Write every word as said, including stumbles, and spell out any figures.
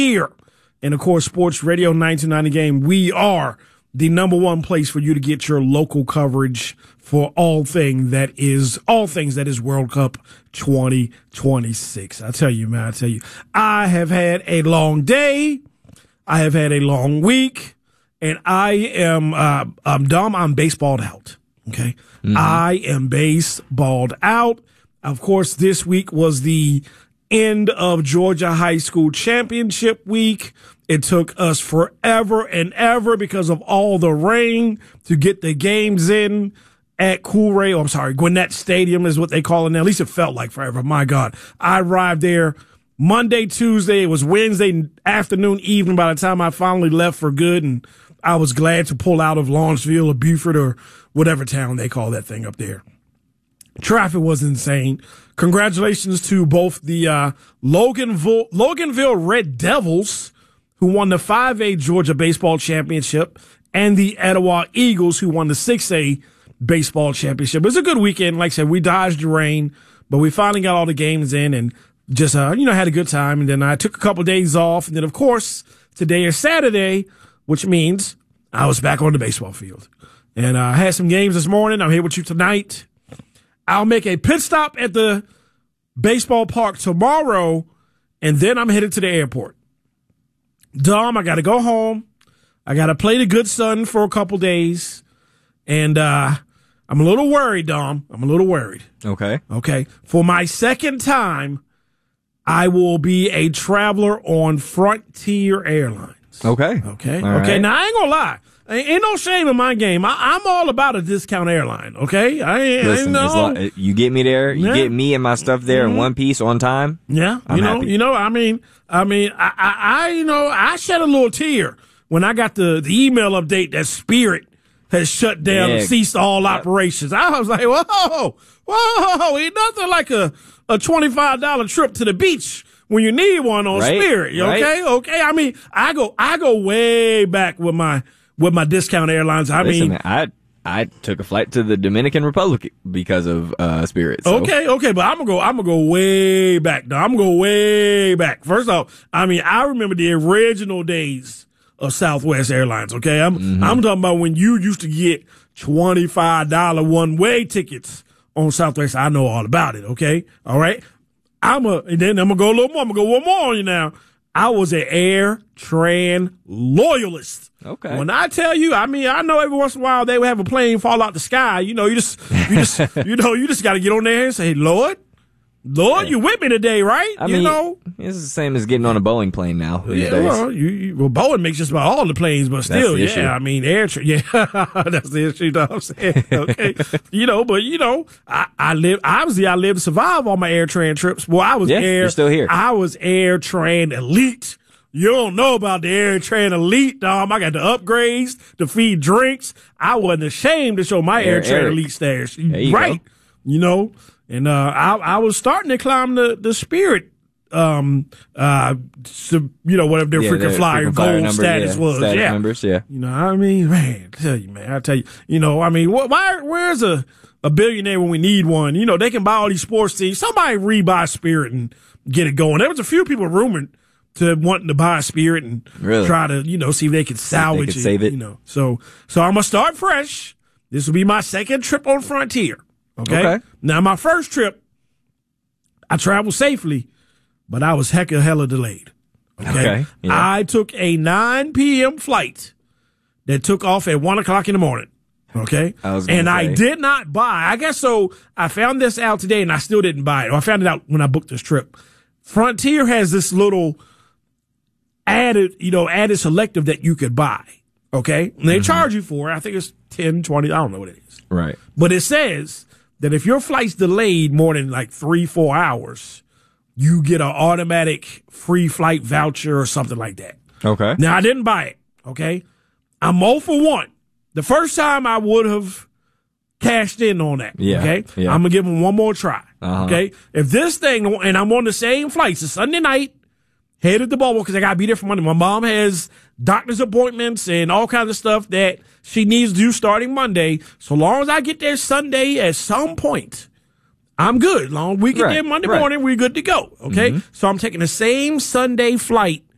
here. And, of course, Sports Radio nineteen ninety Game, we are the number one place for you to get your local coverage for all thing that is all things that is World Cup twenty twenty-six. I tell you, man, I tell you, I have had a long day. I have had a long week, and I am uh, I'm dumb. I'm baseballed out. Okay, mm-hmm. I am baseballed out. Of course, this week was the end of Georgia High School Championship week. It took us forever and ever because of all the rain to get the games in at Coolray. Oh, I'm sorry, Gwinnett Stadium is what they call it now. At least it felt like forever. My God. I arrived there Monday, Tuesday. It was Wednesday afternoon, evening by the time I finally left for good. And I was glad to pull out of Lawrenceville or Beaufort or whatever town they call that thing up there. Traffic was insane. Congratulations to both the uh, Loganville, Loganville Red Devils, who won the five A Georgia Baseball Championship, and the Etowah Eagles, who won the six A Baseball Championship. It was a good weekend. Like I said, we dodged the rain, but we finally got all the games in and just, uh, you know, had a good time. And then I took a couple of days off. And then, of course, today is Saturday, which means I was back on the baseball field. And uh, I had some games this morning. I'm here with you tonight. I'll make a pit stop at the baseball park tomorrow, and then I'm headed to the airport. Dom, I got to go home. I got to play the good son for a couple days. And uh, I'm a little worried, Dom. I'm a little worried. Okay. Okay. For my second time, I will be a traveler on Frontier Airlines. Okay. Okay. All okay. right. Now, I ain't going to lie. Ain't no shame in my game. I, I'm all about a discount airline, okay? I ain't, Listen, I as ain't long, you get me there, you Yeah. get me and my stuff there Mm-hmm. in one piece on time. Yeah, I'm you know, happy. you know. I mean, I mean, I, I, I, you know, I shed a little tear when I got the, the email update that Spirit has shut down Yeah. and ceased all Yep. operations. I was like, whoa, whoa, ain't nothing like a a twenty-five dollar trip to the beach when you need one on Right, Spirit. right. Okay, okay. I mean, I go, I go way back with my. With my discount airlines, I Listen, mean, man, I I took a flight to the Dominican Republic because of uh, Spirit. So. okay, okay, but I'm gonna go. I'm gonna go way back. Now I'm gonna go way back. First off, I mean, I remember the original days of Southwest Airlines. Okay, I'm Mm-hmm. I'm talking about when you used to get twenty-five dollar one way tickets on Southwest. I know all about it. Okay, all right. I'm a and then I'm gonna go a little more. I'm gonna go one more on you now. I was an Air Tran loyalist. Okay. When I tell you, I mean, I know every once in a while they would have a plane fall out the sky. You know, you just, you just, you know, you just got to get on there and say, Lord, Lord, Yeah. you with me today, right? I you mean, know, it's the same as getting on a Boeing plane now these yeah, days. well, you, you, well, Boeing makes just about all the planes, but still, the yeah, issue. I mean, Air Tran, yeah, that's the issue. You know what I'm saying? Okay, you know, but you know, I, I live, obviously, I lived to survive on my Air Tran trips. Well, I was Yeah, Air, you're still here. I was Air Tran Elite. You don't know about the Air Tran Elite, Dom. I got the upgrades, the free drinks. I wasn't ashamed to show my Air, Air Tran Eric. Elite stash. you Right. go. You know, and uh, I, I was starting to climb the, the Spirit, um, uh, so, you know, whatever their Yeah, freaking their flyer freaking flyer gold number, status yeah, was. status yeah. numbers, yeah. You know, I mean, man, I tell you, man, I tell you, you know, I mean, wh- why, where's a, a billionaire when we need one? You know, they can buy all these sports teams. Somebody rebuy Spirit and get it going. There was a few people rumored to wanting to buy a Spirit and Really? try to, you know, see if they could salvage could it, save it. You know, so, so I'm going to start fresh. This will be my second trip on Frontier. Okay? Okay. Now, my first trip, I traveled safely, but I was hecka hella delayed. Okay. Okay, yeah. I took a nine p.m. flight that took off at one o'clock in the morning. Okay. I was gonna and I say. did not buy, I guess so. I found this out today and I still didn't buy it. Or I found it out when I booked this trip. Frontier has this little added, you know, added selective that you could buy. Okay. And they Mm-hmm. charge you for it. I think it's ten, twenty. I don't know what it is. Right. But it says that if your flight's delayed more than like three, four hours, you get an automatic free flight voucher or something like that. Okay. Now, I didn't buy it, okay? I'm oh for one. The first time I would have cashed in on that, Yeah, okay? yeah. I'm going to give them one more try, Uh-huh. okay? If this thing, and I'm on the same flight, it's a Sunday night, headed to Baltimore because I got to be there for Monday. My mom has doctor's appointments and all kinds of stuff that she needs to do starting Monday. So long as I get there Sunday at some point, I'm good. Long as we get Right, there Monday right. morning, we're good to go. Okay. Mm-hmm. So I'm taking the same Sunday flight